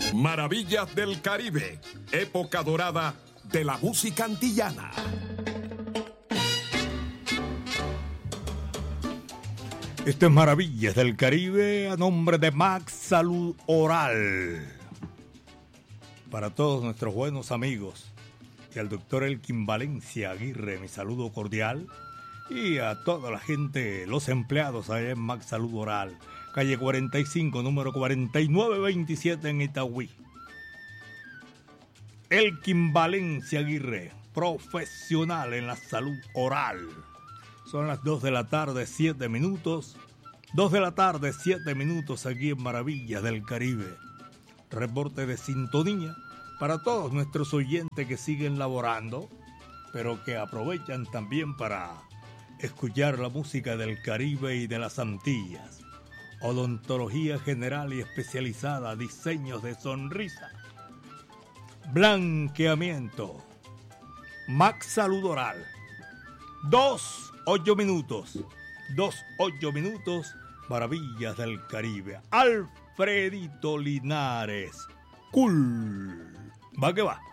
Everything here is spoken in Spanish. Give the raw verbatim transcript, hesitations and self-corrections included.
Maravillas del Caribe, época dorada de la música antillana. Esto es Maravillas del Caribe a nombre de Max Salud Oral. Para todos nuestros buenos amigos y al doctor Elkin Valencia Aguirre, mi saludo cordial. Y a toda la gente, los empleados allá en Max Salud Oral, calle cuarenta y cinco, número cuarenta y nueve veintisiete en Itagüí. Elkin Valencia Aguirre, profesional en la salud oral. Son las dos de la tarde, siete minutos. dos de la tarde, siete minutos aquí en Maravillas del Caribe. Reporte de sintonía para todos nuestros oyentes que siguen laborando, pero que aprovechan también para escuchar la música del Caribe y de las Antillas. Odontología general y especializada, diseños de sonrisa, blanqueamiento, Max Salud Oral. Dos, ocho minutos. Dos, ocho minutos. Maravillas del Caribe. Alfredito Linares. Cool. Va que va.